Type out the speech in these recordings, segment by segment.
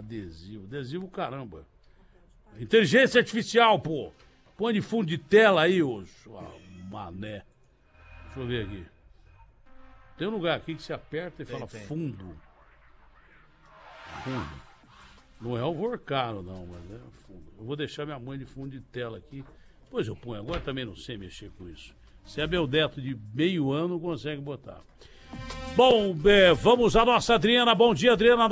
Adesivo, caramba. Inteligência artificial, pô. Põe de fundo de tela aí, ô mané. Deixa eu ver aqui. Tem um lugar aqui que você aperta e fala fundo. Fundo. Não é o Vorcaro, não, mas é fundo. Eu vou deixar minha mãe de fundo de tela aqui. Pois eu ponho. Agora também não sei mexer com isso. Se é Beldeto de meio ano, não consegue botar. Bom, vamos à nossa Adriana. Bom dia, Adriana.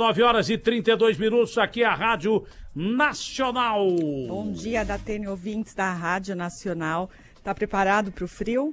9h32. Aqui é a Rádio Nacional. Bom dia, Datene, ouvintes da Rádio Nacional. Tá preparado para o frio?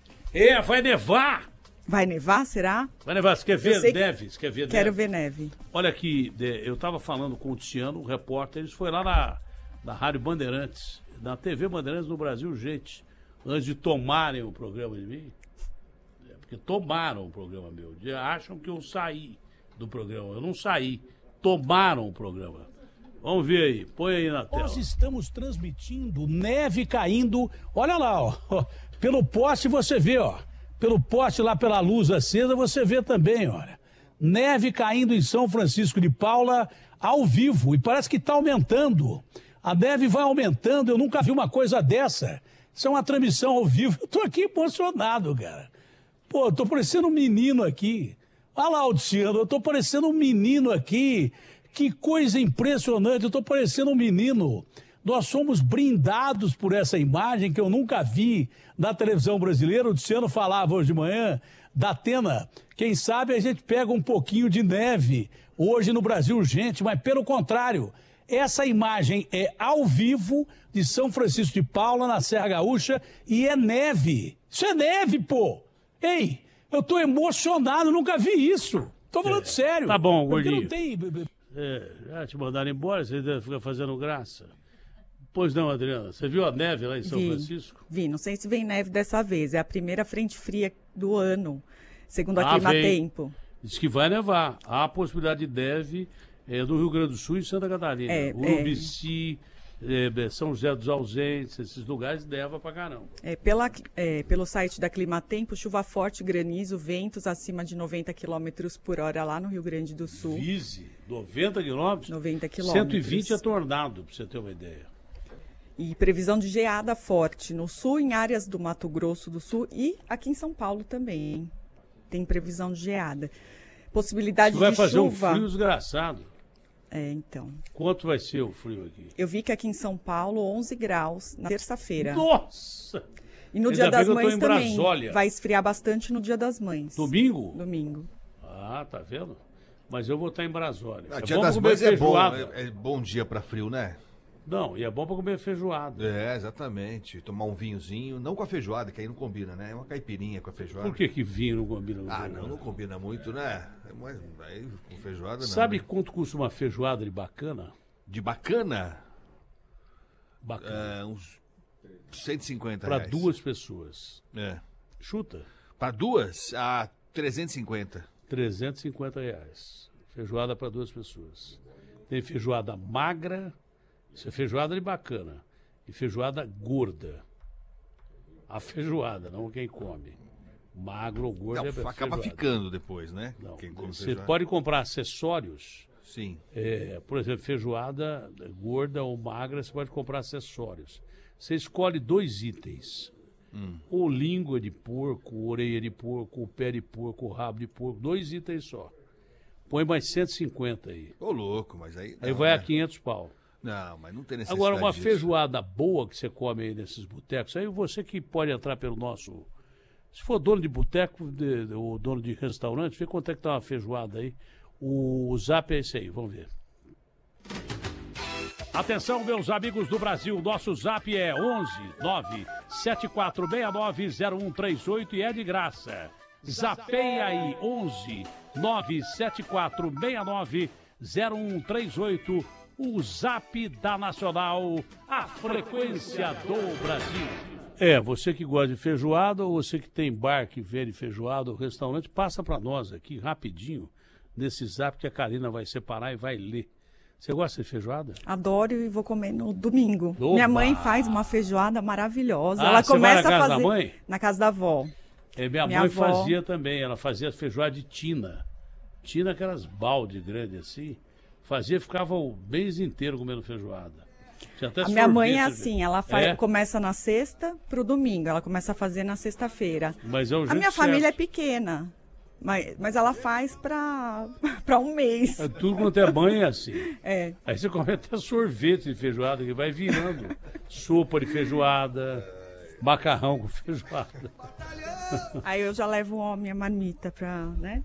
Vai nevar. Vai nevar, será? Vai nevar. Você quer ver neve? Você quer ver Quero neve? ver neve. Olha aqui, eu estava falando com o Tiziano, o repórter. Eles foram lá na Rádio Bandeirantes, na TV Bandeirantes no Brasil, gente, antes de tomarem o programa de mim. Porque tomaram o programa meu. Acham que eu saí do programa. Eu não saí. Tomaram o programa. Vamos ver aí. Põe aí na tela. Nós estamos transmitindo neve caindo. Olha lá, ó. Pelo poste você vê, ó. Pelo poste lá, pela luz acesa, você vê também, olha. Neve caindo em São Francisco de Paula ao vivo. E parece que está aumentando. A neve vai aumentando. Eu nunca vi uma coisa dessa. Isso é uma transmissão ao vivo. Eu tô aqui emocionado, cara. Pô, eu tô parecendo um menino aqui. Olha lá, Luciano, eu tô parecendo um menino aqui. Que coisa impressionante, eu tô parecendo um menino. Nós somos brindados por essa imagem que eu nunca vi na televisão brasileira. O Luciano falava hoje de manhã da Atena. Quem sabe a gente pega um pouquinho de neve hoje no Brasil, gente, mas pelo contrário. Essa imagem é ao vivo de São Francisco de Paula, na Serra Gaúcha, e é neve. Isso é neve, pô! Ei, eu tô emocionado, nunca vi isso. Tô falando sério. Tá bom, gordinho. Não tem... Já te mandaram embora, você fica fazendo graça. Pois não, Adriana, você viu a neve lá em São Francisco? Vi, não sei se vem neve dessa vez. É a primeira frente fria do ano, segundo a Climatempo. Diz que vai nevar. Há a possibilidade de neve no Rio Grande do Sul e Santa Catarina. Urubici, São José dos Ausentes, esses lugares neva pra caramba. Pelo site da Climatempo, chuva forte, granizo, ventos acima de 90 km por hora lá no Rio Grande do Sul. Vise, 90 km? 90 km. 120 é tornado, pra você ter uma ideia. E previsão de geada forte no sul, em áreas do Mato Grosso do Sul e aqui em São Paulo também, hein? Tem previsão de geada. Possibilidade de chuva... Vai fazer um frio desgraçado. Então. Quanto vai ser o frio aqui? Eu vi que aqui em São Paulo, 11 graus na terça-feira. Nossa! E no Dia das Mães também. Brasólia. Vai esfriar bastante no Dia das Mães. Domingo? Domingo. Ah, tá vendo? Mas eu vou estar em Brasólia. Dia das Mães é bom. É bom dia pra frio, né? Não, e é bom pra comer feijoada. Exatamente. Tomar um vinhozinho, não com a feijoada, que aí não combina, né? É uma caipirinha com a feijoada. Por que vinho não combina com feijoada? Não combina muito, né? Mas aí com feijoada não. Sabe quanto custa uma feijoada de bacana? De bacana? Bacana. Uns 150 pra reais. Para 2 pessoas. Chuta. Para 2? 350. 350 reais. Feijoada para 2 pessoas. Tem feijoada magra... Isso é feijoada de bacana. E feijoada gorda. A feijoada, não quem come. Magro ou gordo é feijoada. Acaba ficando depois, né? Não, quem come você feijoada. pode comprar acessórios. Sim. Por exemplo, feijoada gorda ou magra, você pode comprar acessórios. Você escolhe 2 itens. Ou língua de porco, orelha de porco, pé de porco, rabo de porco. 2 itens só. Põe mais 150 aí. Ô, louco, mas aí... Aí vai a 500 pau. Não, mas não tem necessidade. Agora, uma disso. feijoada boa que você come aí nesses botecos, aí você que pode entrar pelo nosso... Se for dono de boteco ou dono de restaurante, vê quanto é que tá uma feijoada aí. O zap é esse aí, vamos ver. Atenção, meus amigos do Brasil, nosso zap é 11-97469-0138 e é de graça. Zapeia aí, 11-97469-0138. O Zap da Nacional, a frequência do Brasil. Você que gosta de feijoada ou você que tem bar que vende feijoada ou restaurante, passa para nós aqui rapidinho nesse Zap que a Karina vai separar e vai ler. Você gosta de feijoada? Adoro e vou comer no domingo. Oba! Minha mãe faz uma feijoada maravilhosa. Ela começa vai na casa a fazer da mãe? Na casa da avó. Minha mãe avó fazia também, ela fazia feijoada de tina. Tina, aquelas balde grandes assim. Fazia, ficava o mês inteiro comendo feijoada. A minha mãe é assim, ela começa na sexta pro domingo, ela começa a fazer na sexta-feira. Mas é o jeito A minha certo. família é pequena, mas ela faz para um mês. Tudo quanto é mãe é assim. É. Aí você come até sorvete de feijoada, que vai virando. Sopa de feijoada, macarrão com feijoada. Aí eu já levo a minha marmita pra, né?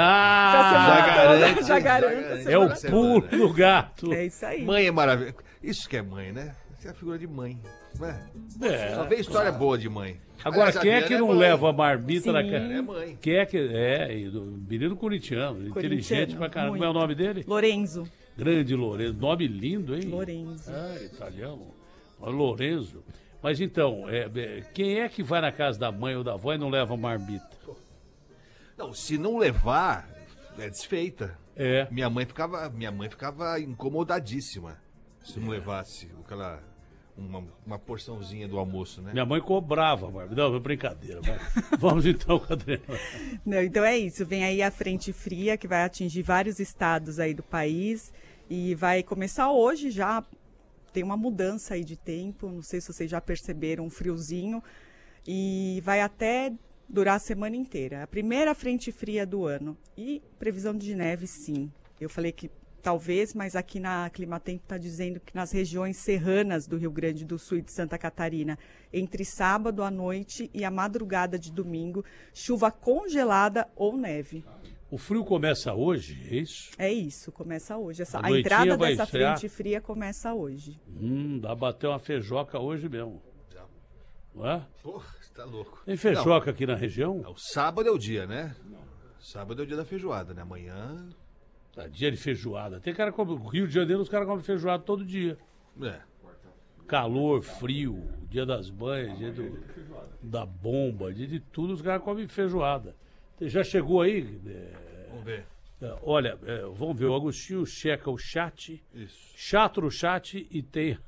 Ah! Já garanto. É o pulo do gato. É isso aí. Mãe é maravilhosa. Isso que é mãe, né? Você é a figura de mãe. Só vê história boa de mãe. Agora, Aliás, quem é Adriana que não mãe. leva a marmita na Sim. cara? É mãe. Quem é que. É, menino corintiano, inteligente pra caramba. Como é o nome dele? Lorenzo. Grande Lorenzo. Nome lindo, hein? Lorenzo. Ah, italiano. Lorenzo. Mas então, quem é que vai na casa da mãe ou da avó e não leva marmita? Não, se não levar, é desfeita. É. Minha mãe ficava incomodadíssima se não levasse uma porçãozinha do almoço, né? Minha mãe cobrava marmita. Não, é brincadeira. Vamos então, Adriana. Não, então é isso. Vem aí a frente fria que vai atingir vários estados aí do país e vai começar hoje já. Tem uma mudança aí de tempo. Não sei se vocês já perceberam um friozinho e vai até durar a semana inteira. A primeira frente fria do ano. E previsão de neve, sim. Eu falei que talvez, mas aqui na Climatempo está dizendo que nas regiões serranas do Rio Grande do Sul e de Santa Catarina, entre sábado à noite e a madrugada de domingo, chuva congelada ou neve. O frio começa hoje, é isso? É isso, começa hoje. A noitinha entrada vai dessa esfriar? frente fria começa hoje. Dá pra bater uma feijoca hoje mesmo. Não é? Porra, você tá louco. Tem feijoca aqui na região? Não, o sábado é o dia, né? Sábado é o dia da feijoada, né? Amanhã... Dia de feijoada. Tem cara que come. No Rio de Janeiro os caras comem feijoada todo dia. É. Calor, frio, dia das mães, dia da bomba, dia de tudo, os caras comem feijoada. Já chegou aí? Vamos ver. Olha, vamos ver, o Agostinho checa o chat, Isso. chato no chat e tem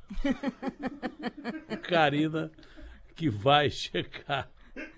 Karina que vai checar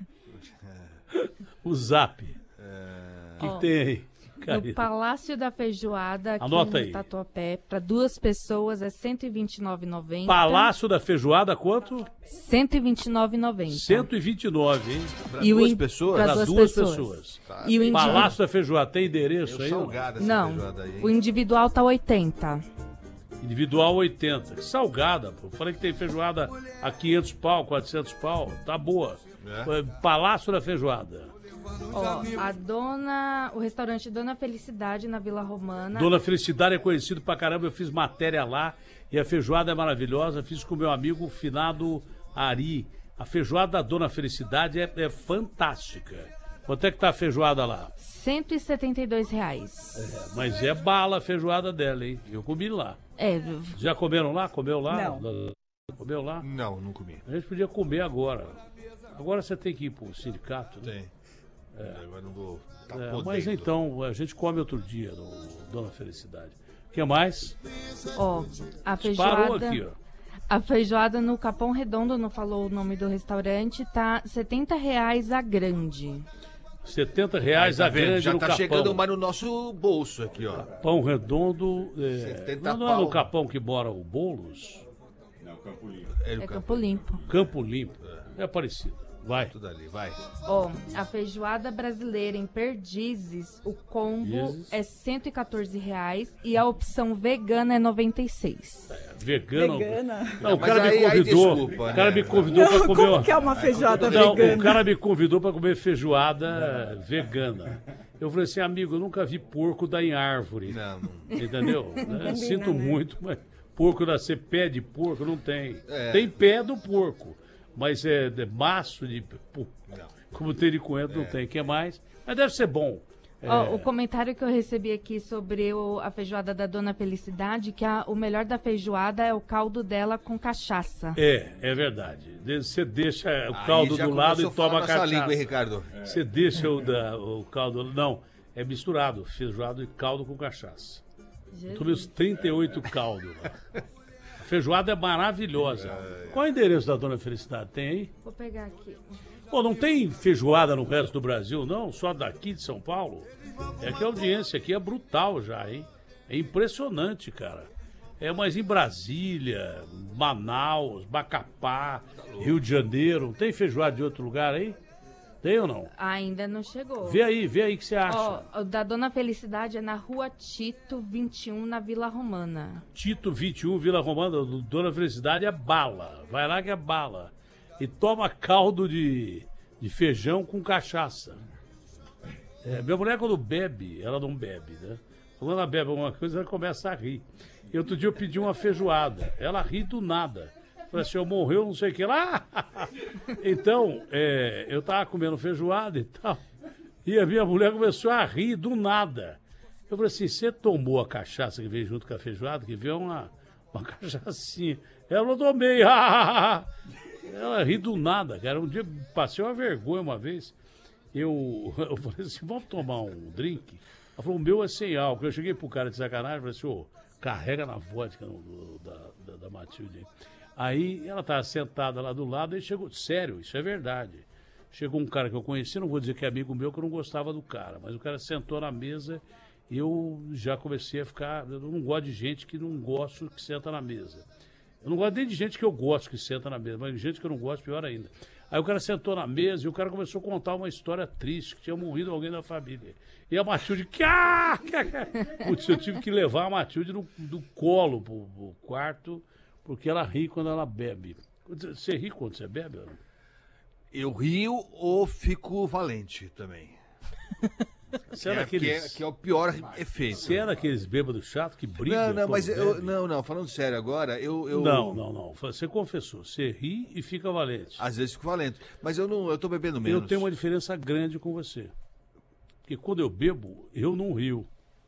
o zap. O que tem aí? No Palácio da Feijoada, aqui Anota no aí. Tatuapé, para 2 pessoas é R$ 129,90. Palácio da Feijoada, quanto? R$ 129,90. 129, hein? Pra E o duas in- pessoas? pra Para duas duas pessoas. pessoas. Tá. E o individual... Palácio da Feijoada, tem endereço Meio aí? Não? salgada essa Não, feijoada aí, hein? o individual tá 80. Individual 80. Que salgada, pô. Falei que tem feijoada a 500 pau, 400 pau. Tá boa. É? Palácio da Feijoada. Ó, o restaurante Dona Felicidade na Vila Romana. Dona Felicidade é conhecido pra caramba. Eu fiz matéria lá e a feijoada é maravilhosa. Fiz com meu amigo finado Ari. A feijoada da Dona Felicidade é fantástica. Quanto é que tá a feijoada lá? R$ 172,00. Mas é bala a feijoada dela, hein? Eu comi lá. Já comeram lá? Comeu lá? Não. Comeu lá? Não, não comi. A gente podia comer agora. Agora você tem que ir pro sindicato, né? Tem. Agora não vou... Tá Mas podendo. então, a gente come outro dia, Dona Felicidade. O que mais? Ó, a Parou feijoada... aqui, ó. A feijoada no Capão Redondo, não falou o nome do restaurante, tá R$ 70,00 a grande. R$70 Tá a vendo? grande Já no tá Capão. chegando mais no nosso bolso aqui, ó. Pão Redondo. 70 não é no pau. Capão que mora o Boulos? É o É campo. Campo Limpo. Campo Limpo. É parecido. Vai. Tudo ali, vai. Ó, a feijoada brasileira em Perdizes, o combo Perdizes. é R$ 114,00 e a opção vegana é R$ 96. Vegano. Vegana. Não, o Mas cara me aí convidou. desculpa, o cara né? me convidou pra Não, comer. como que é uma feijoada Não, vegana? o cara me convidou para comer feijoada vegana. Eu falei assim, amigo, eu nunca vi porco dar em árvore. Não, Entendeu? Sinto né? muito, mas porco nascer pé de porco não tem. É. Tem pé do porco, mas é maço de porco. Como tem de coentro, não tem. O que mais? Mas deve ser bom. Ó, o comentário que eu recebi aqui sobre a feijoada da Dona Felicidade, que o melhor da feijoada é o caldo dela com cachaça. É verdade. Você deixa o Aí caldo já do lado começou e a falar toma nossa cachaça. língua, hein, Ricardo? Você deixa o caldo... Não, é misturado. Feijoada e caldo com cachaça. Eu tomei uns 38 caldos lá. A feijoada é maravilhosa. Qual é o endereço da Dona Felicidade? Tem aí? Vou pegar aqui. Pô, não tem feijoada no resto do Brasil, não? Só daqui de São Paulo? É que a audiência aqui é brutal já, hein? É impressionante, cara. Mas em Brasília, Manaus, Macapá, Rio de Janeiro, não tem feijoada de outro lugar aí? Tem ou não? Ainda não chegou. Vê aí o que você acha. Ó, o da Dona Felicidade é na Rua Tito 21, na Vila Romana. Tito 21, Vila Romana, Dona Felicidade é bala. Vai lá que é bala. E toma caldo de feijão com cachaça. Minha mulher, quando bebe, ela não bebe, né? Quando ela bebe alguma coisa, ela começa a rir. E outro dia eu pedi uma feijoada. Ela ri do nada. Falei assim, morreu, não sei o que lá. Então, eu tava comendo feijoada e tal. E a minha mulher começou a rir do nada. Eu falei assim, você tomou a cachaça que veio junto com a feijoada? Que veio uma cachaçinha. Ela não tomei. Ela ri do nada, cara. Um dia passei uma vergonha uma vez. Eu falei assim, vamos tomar um drink? Ela falou, o meu é sem álcool. Eu cheguei pro cara de sacanagem e falei assim, carrega na vodka da Matilde. Aí ela estava sentada lá do lado e chegou, sério, isso é verdade. Chegou um cara que eu conheci, não vou dizer que é amigo meu, que eu não gostava do cara, mas o cara sentou na mesa e eu já comecei a ficar, eu não gosto de gente que não gosto que senta na mesa. Eu não gosto nem de gente que eu gosto que senta na mesa, mas de gente que eu não gosto, pior ainda. Aí o cara sentou na mesa e o cara começou a contar uma história triste, que tinha morrido alguém da família. E a Matilde, putz, eu tive que levar a Matilde do colo pro quarto, porque ela ri quando ela bebe. Você ri quando você bebe? Ou não? Eu rio ou fico valente também. Que é o pior efeito. Você é daqueles bêbados chatos que brigam? Não, mas não, falando sério agora, eu... Não. Você confessou. Você ri e fica valente. Às vezes fico valente. Mas eu tô bebendo menos. Eu tenho uma diferença grande com você. Porque quando eu bebo, eu não rio.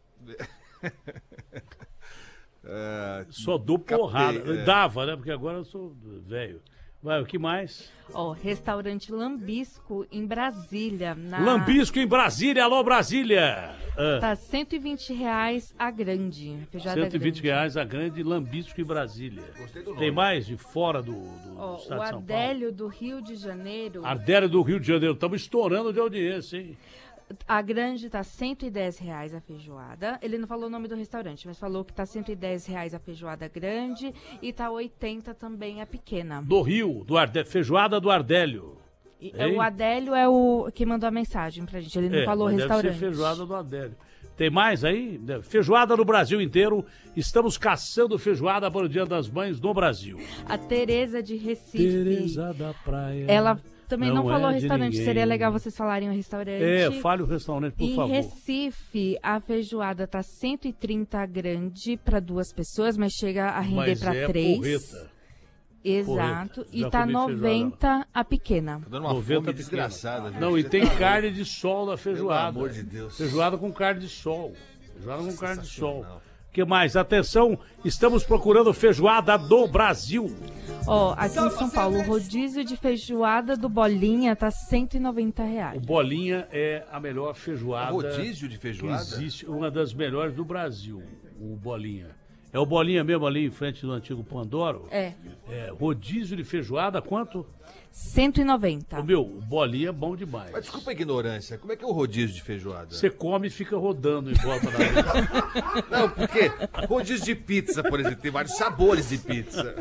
Só dou porrada. Dava, né? Porque agora eu sou velho. Vai, o que mais? Restaurante Lambisco em Brasília. Lambisco em Brasília, alô Brasília! Tá R$120 a grande. R$120 a grande, Lambisco em Brasília. Gostei do nome. Tem mais de fora do estado de São Paulo? O Ardélio do Rio de Janeiro. Ardélio do Rio de Janeiro, estamos estourando de audiência, hein? A grande tá R$110 a feijoada. Ele não falou o nome do restaurante, mas falou que tá R$110 a feijoada grande e tá 80 também a pequena. Do Rio, feijoada do Ardélio. O Adélio é o que mandou a mensagem pra gente. Ele não falou restaurante. Deve ser feijoada do Adélio. Tem mais aí? Feijoada no Brasil inteiro. Estamos caçando feijoada para o Dia das Mães no Brasil. A Tereza de Recife. Tereza da Praia. Ela também não falou restaurante. Seria legal vocês falarem o restaurante. Fale o restaurante, por favor. Em Recife, a feijoada tá 130 grande para 2 pessoas, mas chega a render para 3. Porreta. Exato. E tá 90 a pequena. Tá dando uma fome desgraçada. Não, e tem carne de sol na feijoada. Pelo amor de Deus. Feijoada com carne de sol. Feijoada com carne de sol. O que mais? Atenção, estamos procurando feijoada do Brasil. Aqui em São Paulo, o rodízio de feijoada do Bolinha tá R$190. O Bolinha é a melhor feijoada. Rodízio de feijoada? Existe, uma das melhores do Brasil, o Bolinha. É o Bolinha mesmo ali em frente do antigo Pandoro? Rodízio de feijoada, quanto? 190. O Bolinha é bom demais. Mas desculpa a ignorância, como é que é o rodízio de feijoada? Você come e fica rodando em volta da mesa. Não, porque rodízio de pizza, por exemplo, tem vários sabores de pizza.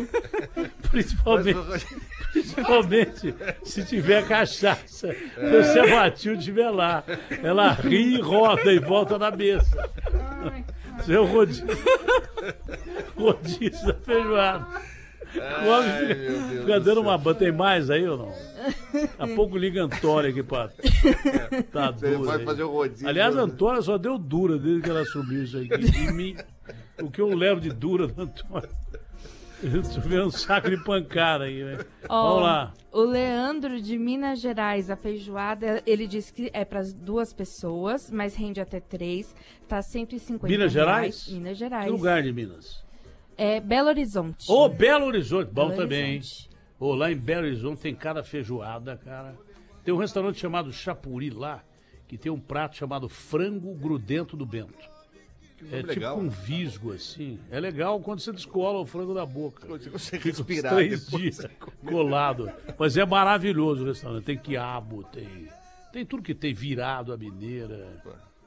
Principalmente se tiver cachaça. Se você batiu, tiver lá. Ela ri e roda em volta da mesa. Isso é o rodízio da feijoada. Fica dando uma... Tem mais aí ou não? Daqui a pouco liga a Antônia aqui pra... Tá dura. Vai fazer o rodízio. Aliás, a Antônia só deu dura desde que ela assumiu isso aqui. Em mim, o que eu levo de dura da Antônia... Eu tô vendo um saco de pancada aí, né? Vamos lá. O Leandro de Minas Gerais, a feijoada, ele disse que é para 2 pessoas, mas rende até 3. Tá R$150. Minas Gerais? Minas Gerais. Que lugar de Minas? Belo Horizonte. Belo Horizonte. Bom Belo também, Horizonte. hein? Lá em Belo Horizonte tem cada feijoada, cara. Tem um restaurante chamado Chapuri lá, que tem um prato chamado frango grudento do Bento. É legal, tipo um visgo, assim. É legal quando você descola o frango da boca. Você consegue Fica respirar 3 depois. dias colado. Mas é maravilhoso o restaurante. Tem quiabo, tem tudo que tem, virado a mineira.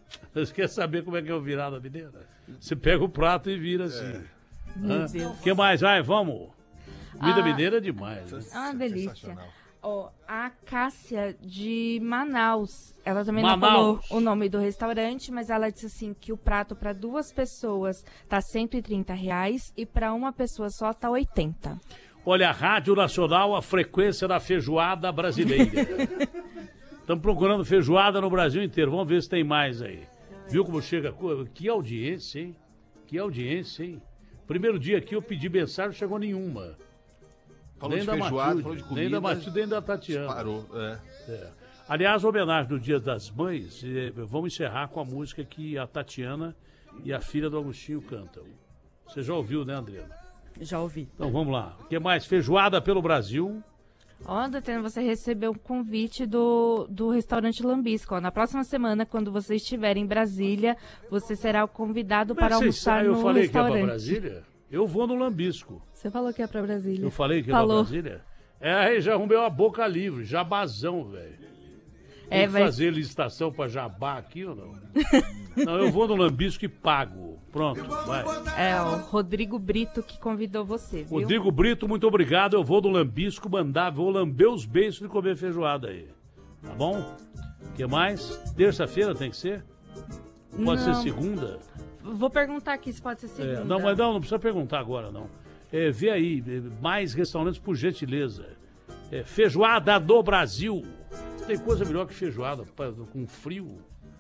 Você quer saber como é que é o virada mineira? Você pega o prato e vira assim. Meu Deus. O que mais? Vai, vamos. Comida mineira é demais, né? Ah, uma delícia. Sensacional. Ó, a Cássia de Manaus, ela também não falou o nome do restaurante, mas ela disse assim que o prato para 2 pessoas tá R$130 e para uma pessoa só tá 80. Olha, a Rádio Nacional, a frequência da feijoada brasileira. Estamos procurando feijoada no Brasil inteiro. Vamos ver se tem mais aí. Viu como chega a coisa? Que audiência, hein? Que audiência, hein? Primeiro dia aqui eu pedi mensagem, não chegou nenhuma. Falou Nem de da feijoada, Matilde, falou de comida. nem da Matilde, nem da Tatiana. Parou, É. Aliás, homenagem do Dia das Mães, vamos encerrar com a música que a Tatiana e a filha do Agostinho cantam. Você já ouviu, né, Adriana? Já ouvi. Então vamos lá. O que mais? Feijoada pelo Brasil. Ó, Datena, você recebeu um convite do restaurante Lambisco. Ó, na próxima semana, quando você estiver em Brasília, você será o convidado para almoçar Eu no falei que é restaurante. pra Brasília? Eu vou no Lambisco. Você falou que é para Brasília. Eu falei que é Falou. pra Brasília? Aí já arrumei uma boca livre, jabazão, velho. Tem que vai... fazer licitação pra jabá aqui ou não? Não, eu vou no Lambisco e pago. Pronto, vai. É o Rodrigo Brito que convidou você, viu? Rodrigo Brito, muito obrigado. Eu vou no Lambisco vou lamber os beiços de comer feijoada aí. Tá bom? O que mais? Terça-feira tem que ser? Pode ser Não. segunda? Vou perguntar aqui se pode ser segunda. Não, mas não precisa perguntar agora, não. Vê aí, mais restaurantes, por gentileza. Feijoada do Brasil. Tem coisa melhor que feijoada, com frio.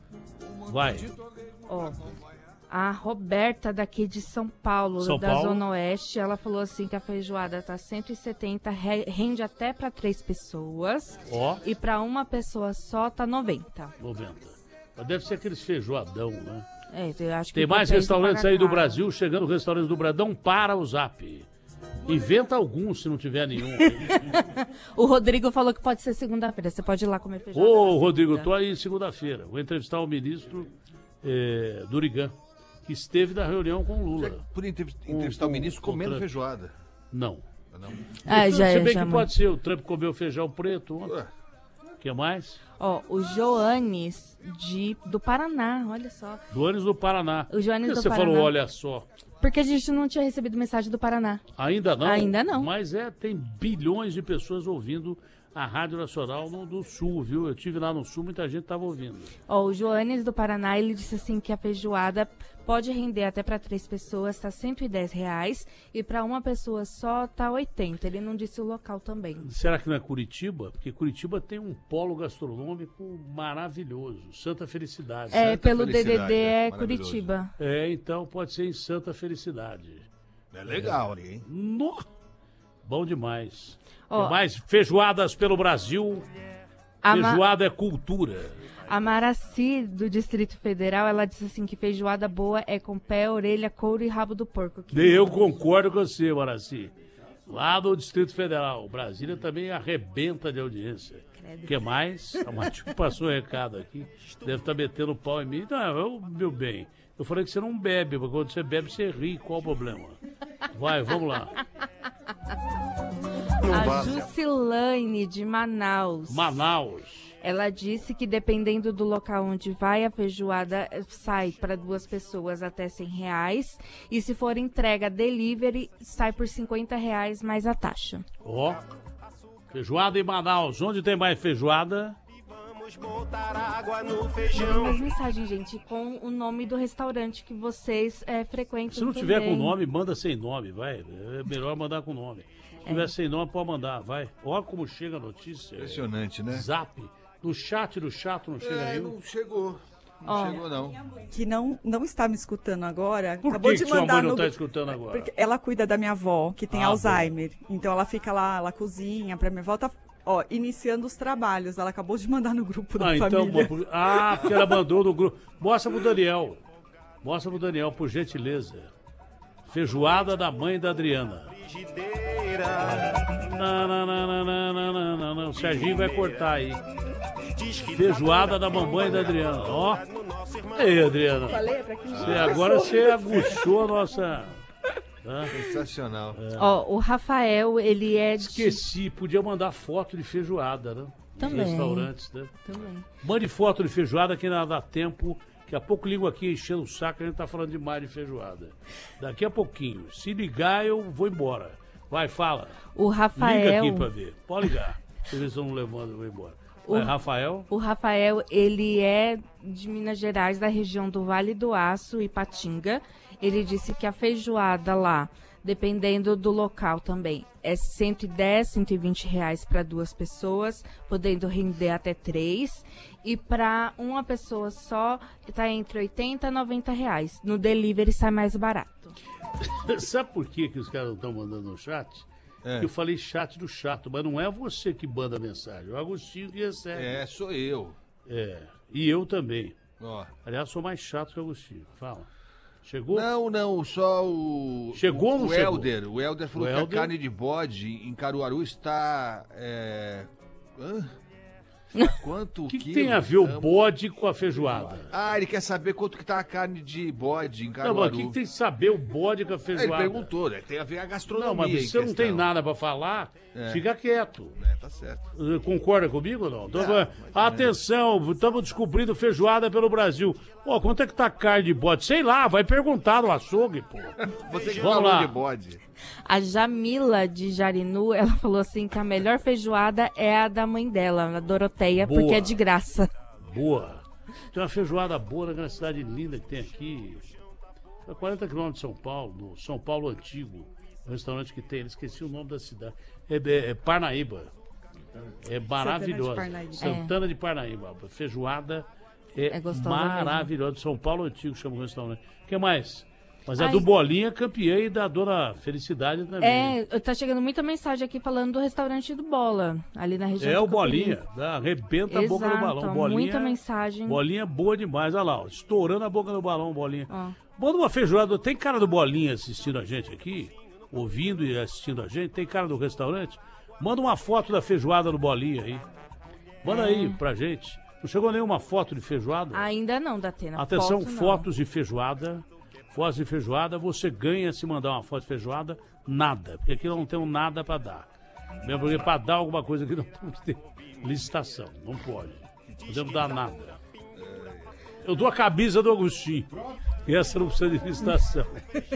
Vai. Ó, a Roberta daqui de São Paulo, da Zona Oeste, ela falou assim que a feijoada tá 170, rende até para 3 pessoas. Ó. E para uma pessoa só tá 90. 90. Mas deve ser aqueles feijoadão, né? Eu acho que Tem mais depende restaurantes aí do pagar. Brasil, chegando restaurantes do Brasil. Não para o Zap. Inventa algum se não tiver nenhum. O Rodrigo falou que pode ser segunda-feira. Você pode ir lá comer feijoada. Ô, na Rodrigo, eu segunda. tô aí segunda-feira. Vou entrevistar o ministro Durigan, que esteve na reunião com o Lula. Por entrevistar o ministro comendo Trump. feijoada. Não. Não. Ah, já Se é, bem já que pode ser, o Trump comeu feijão preto ontem. Ué, O que mais? Ó, o Joanes do Paraná, olha só. Joanes do Paraná. O Joanes Por que do você Paraná. falou, olha só. Porque a gente não tinha recebido mensagem do Paraná. Ainda não? Ainda não. Mas tem bilhões de pessoas ouvindo a Rádio Nacional do Sul, viu? Eu estive lá no Sul, muita gente estava ouvindo. Ó, o Joanes do Paraná, ele disse assim que a feijoada pode render até para 3 pessoas, tá R$110, e para uma pessoa só tá 80. Ele não disse o local também. Será que não é Curitiba? Porque Curitiba tem um polo gastronômico maravilhoso, Santa Felicidade. Santa Pelo Felicidade, DDD é maravilhoso. Curitiba. Então pode ser em Santa Felicidade. é legal ali, hein? Bom demais. Ó, Tem mais feijoadas pelo Brasil. Feijoada é cultura. A Maraci, do Distrito Federal, ela disse assim que feijoada boa é com pé, orelha, couro e rabo do porco. Que Eu concordo com você, Maraci. Lá do Distrito Federal. Brasília também arrebenta de audiência. O que mais? A Matilde passou o recado aqui. Deve estar metendo pau em mim. Não, meu bem. Eu falei que você não bebe, porque quando você bebe, você ri. Qual o problema? Vai, vamos lá. A Jusilane, de Manaus. Manaus. Ela disse que dependendo do local onde vai, a feijoada sai para 2 pessoas até R$100. E se for entrega delivery, sai por R$50 mais a taxa. Ó. Feijoada em Manaus. Onde tem mais feijoada? Tem mais mensagem, gente, com o nome do restaurante que vocês frequentam. Se não tiver também. com nome, manda sem nome, vai. É melhor mandar com nome. Se tiver sem nome, pode mandar, vai. Olha como chega a notícia. Impressionante, né? Zap. No chat do chato não chega nenhum. Não chegou. Não chegou, não. Que não está me escutando agora, Por acabou que, de que sua mandar mãe não no está escutando agora? Porque ela cuida da minha avó, que tem Ah, Alzheimer. Então ela fica lá, ela cozinha pra minha avó, tá, iniciando os trabalhos. Ela acabou de mandar no grupo da família. Porque ela mandou no grupo. Mostra pro Daniel. Mostra pro Daniel, por gentileza. Feijoada da mãe da Adriana. Não. O Serginho vai cortar aí. Feijoada da mamãe da Adriana. Ó. Ei, Adriana. Falei, pra quem Agora você aguçou a nossa. Tá? Sensacional. Ó, o Rafael, ele é de... Esqueci, podia mandar foto de feijoada, né? Também. Nos restaurantes, né? Também. Mande foto de feijoada que ainda dá tempo Daqui a pouco ligo aqui enchendo o saco, a gente tá falando demais de feijoada. Daqui a pouquinho. Se ligar, eu vou embora. Vai, fala. O Rafael... Liga aqui pra ver. Pode ligar. Se eles estão levando, eu vou embora. Vai, Rafael? O Rafael, ele é de Minas Gerais, da região do Vale do Aço, Ipatinga. Ele disse que a feijoada lá, dependendo do local também, é 110, 120 reais para 2 pessoas, podendo render até 3. E para uma pessoa só, está entre 80 e 90 reais. No delivery sai mais barato. Sabe por que os caras não estão mandando no chat? Eu falei chat do chato, mas não é você que manda a mensagem, é o Agostinho que recebe. É, sou eu. E eu também. Ó. Aliás, sou mais chato que o Agostinho. Fala. Chegou? Não, só o... Chegou ou não chegou? O Helder falou que a carne de bode em Caruaru está... Quanto O que tem a ver o bode com a feijoada? Ele quer saber quanto que tá a carne de bode em Caruaru. Não, mas o que tem que saber o bode com a feijoada? Ele perguntou, né? Tem a ver a gastronomia. Não, mas você não tem nada pra falar, fica quieto. Tá certo. Concorda comigo ou não? Atenção, estamos descobrindo feijoada pelo Brasil. Pô, quanto é que tá a carne de bode? Sei lá, vai perguntar no açougue, pô. Você que Vamos falou lá. de bode. A Jamila de Jarinu, ela falou assim que a melhor feijoada é a da mãe dela, a Doroteia, Boa. porque é de graça. Boa. Tem uma feijoada boa naquela cidade linda que tem aqui. A 40 quilômetros de São Paulo, no São Paulo Antigo. Um restaurante que tem, esqueci o nome da cidade. É Parnaíba. É maravilhosa. Santana de Parnaíba. Feijoada é maravilhosa. Mesmo. São Paulo Antigo chama o restaurante. O que mais? Mas a do Bolinha, campeã, e da Dona Felicidade também. Tá chegando muita mensagem aqui falando do restaurante do Bola, ali na região do o Bolinha, arrebenta a boca do balão. Bolinha, muita mensagem. Bolinha boa demais, olha lá, ó, estourando a boca do balão, Bolinha. Manda uma feijoada, tem cara do Bolinha assistindo a gente aqui, ouvindo e assistindo a gente, tem cara do restaurante? Manda uma foto da feijoada do Bolinha aí. Manda aí pra gente. Não chegou nenhuma foto de feijoada? Ainda não, Datena. Atenção, fotos de feijoada. Fotos de feijoada, você ganha se mandar uma foto de feijoada, nada. Porque aqui não temos nada para dar. Mesmo porque para dar alguma coisa aqui não temos que ter licitação. Não pode. Não podemos dar nada. Eu dou a camisa do Agostinho. E essa não precisa de licitação.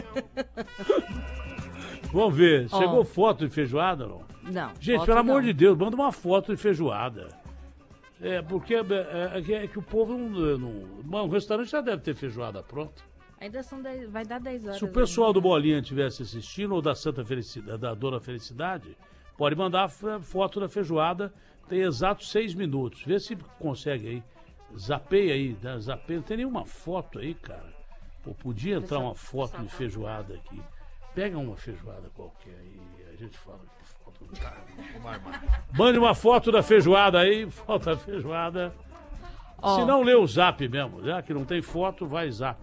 Vamos ver. Chegou foto de feijoada ou não? Não. Gente, pelo amor de Deus, manda uma foto de feijoada. Porque é que o povo não... Um restaurante já deve ter feijoada pronta. Ainda vai dar 10 horas. Se o pessoal do Bolinha estivesse assistindo, ou da Santa Felicidade, da Dona Felicidade, pode mandar foto da feijoada, tem exatos 6 minutos. Vê se consegue aí. Zapeia aí, zapeia. Não tem nenhuma foto aí, cara. Pô, podia entrar uma foto de feijoada aqui. Pega uma feijoada qualquer aí, a gente fala que foto não tá. Mande uma foto da feijoada aí, foto da feijoada. Se não, lê o zap mesmo. Já que não tem foto, vai zap.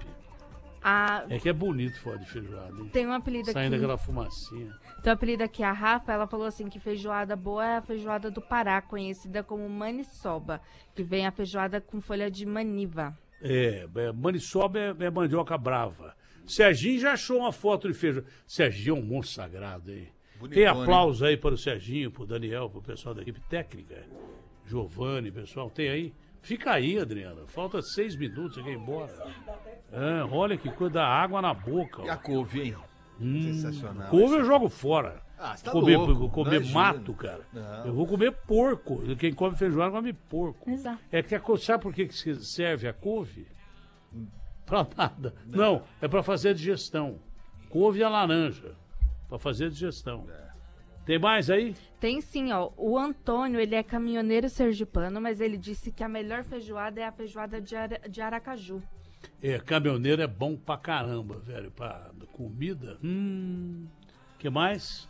É que é bonito foto de feijoada, hein? Tem um apelido Saindo aqui. aquela fumacinha. Tem um apelido aqui, a Rafa, ela falou assim que feijoada boa é a feijoada do Pará, conhecida como maniçoba, que vem a feijoada com folha de maniva. Maniçoba é mandioca brava. Serginho já achou uma foto de feijoada. Serginho é um monstro sagrado, hein? Bonitão, tem aplausos aí para o Serginho, para o Daniel, para o pessoal da equipe técnica. Giovanni, pessoal, tem aí? Fica aí, Adriana. Falta 6 minutos, você quer ir embora. Olha que coisa, dá água na boca. E a couve, hein? Sensacional. Couve eu jogo fora. Você tá comer louco, mato, cara. Não. Eu vou comer porco. Quem come feijoada come porco. Exato. Sabe por que serve a couve? Pra nada. Não, é pra fazer digestão. Couve e a laranja. Pra fazer digestão. Tem mais aí? Tem sim, ó. O Antônio, ele é caminhoneiro sergipano, mas ele disse que a melhor feijoada é a feijoada de Aracaju. Caminhoneiro é bom pra caramba, velho. Pra comida. Que mais?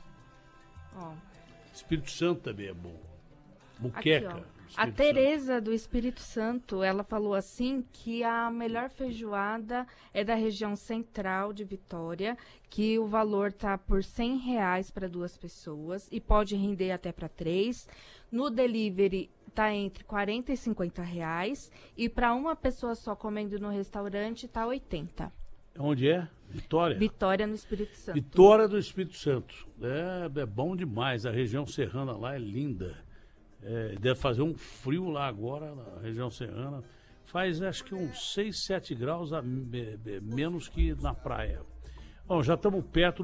Espírito Santo também é bom. Muqueca. Aqui, a Tereza do Espírito Santo, ela falou assim que a melhor feijoada é da região central de Vitória, que o valor tá por R$100 para 2 pessoas e pode render até para 3. No delivery tá entre 40 e 50 reais e para uma pessoa só comendo no restaurante tá 80. Onde é? Vitória? Vitória, no Espírito Santo. Vitória do Espírito Santo. É bom demais. A região serrana lá é linda. Deve fazer um frio lá agora, na região serrana. faz acho que uns 6, 7 graus menos que na praia. Bom, já estamos perto